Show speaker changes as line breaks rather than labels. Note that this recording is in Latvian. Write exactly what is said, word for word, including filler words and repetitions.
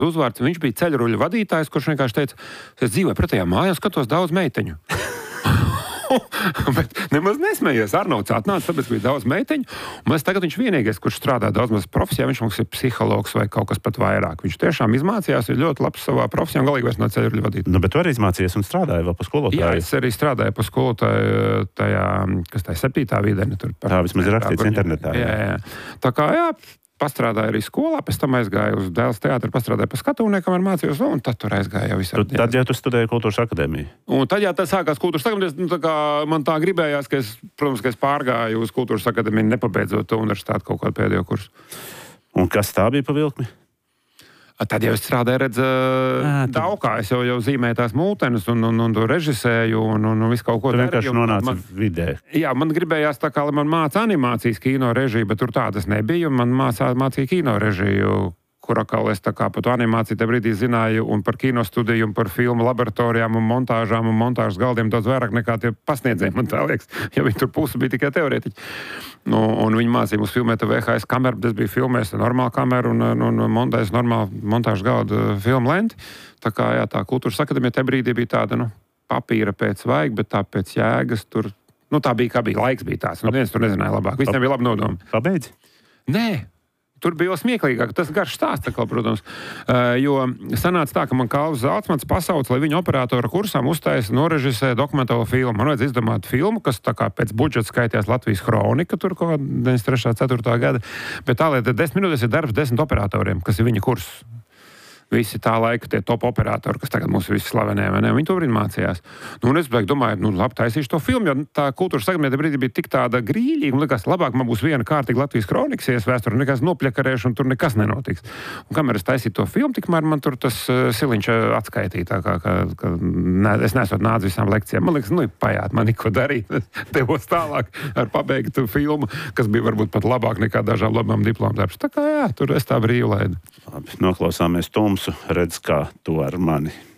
uzvārds. Viņš bija ceļruļu vadītājs, kurš vienkārši teica, es dzīvoju pretējā mājā, skatos daudz meiteņu. Bet nemaz nesmējies. Arnolds atnāca, tāpēc bija daudz meiteņu. Un mēs tagad viņš vienīgais, kurš strādā daudz maz profesijā, viņš mums ir psihologs vai kaut kas pat vairāk. Viņš tiešām izmācījās, ir ļoti labs savā profesijā un galīgi vairs no ceļruļu vadītāja.
Nu, bet tu arī izmācījies un strādāji vēl pa skolotāju.
Jā, es arī strādāju pa skolotāju tajā, kas tā septītā videni. Tur par,
tā vismaz ir rakstīts internetā.
Jā, jā. Tā kā, jā, pastrādāju arī skolā, pēc tam aizgāju uz Dēles teātri, pastrādāju pa skatūnieku, kamēr mācījos, nu, un tad tur aizgāju jau visādi.
Tu, tad, ja tu studēji kultūras akadēmiju?
Un tad, ja tas sākās kultūras akadēmijas, nu, tā kā man tā gribējās, ka es, protams, ka es pārgāju uz kultūras akadēmiju, nepabeidzot to universitāti kaut kādu pēdējo kursu.
Un kas tā bija pa vilkmi?
Tad jau es strādāju, redz, Daukā, es jau, jau zīmēju tās mūtenes un, un, un, un režisēju un, un, un visu kaut ko.
Tu vienkārši nonāci
man,
vidē.
Jā, man gribējās tā kā, lai man māca animācijas kino režiju, bet tur tādas nebija, un man mācā, mācīja kino režiju, kurā kā es tā kā par to animāciju te brīdī zināju un par kino studiju un par filmu laboratorijām un montāžām un montāžas galdiem daudz vairāk nekā tie pasniedzēji, man tā liekas, jo viņi tur pusi bija tikai teorētiķi. Nu, un viņi mācīja mums filmēt V H S kameru, tas bija filmēs normālu kameru un, un, un montēs normālu montāžas galdu filmu lenti. Tā kā, jā, tā kultūras akadēmija te brīdī bija tāda, nu, papīra pēc vajag, bet tā pēc jēgas tur, nu, tā bija, kā bija, laiks bija tāds, nu, viens tur nezināja labāk, visiem bija labi nodomi.
Pabeidzi?
Nē. Tur bija jau smieklīgāk, tas garš stāsts, tā kā, protams, uh, jo sanāca tā, ka man Kalvs Zalcmans pasauc, lai viņa operatora kursām uztaisa norežisē dokumentālo filmu. Man vajadz izdomāt filmu, kas tā kā pēc budžeta skaitījās Latvijas Hronika, tur kaut deviņdesmit trešā ceturtā gada, bet tā, lai desmit minūtes ir darbs desmit operatoriem, kas ir viņa kurs. Visi tā laika tie top operatori, kas tagad mums visi slavenie, vai ne? Viņi to brīdi mācījās. Nu, un es domāju, nu, labi, taisīšu to filmu, jo tā kultūras akadēmija brīdī bija tik tāda grīļīga, un likās, labāk man būs viena kārtīga Latvijas kronikas iesvēstura, nekas nopļakarēšu, un tur nekas nenotiks. Un kamēr es taisīju to filmu, tikmēr man tur tas uh, siliņš atskaitīja, tā kā, ka, ka ne, es nesot nāc visām lekcijām. Man liekas, nu, pajāt, man neko darīt. Devos tālāk ar pabeigtu filmu, kas bija varbūt pat labāk nekā dažām labām diplomu darbs. Tā kā jā, tur es tā brīvi laidu.
Labi, noklausāmies Tumsu, redz, kā tu ar mani.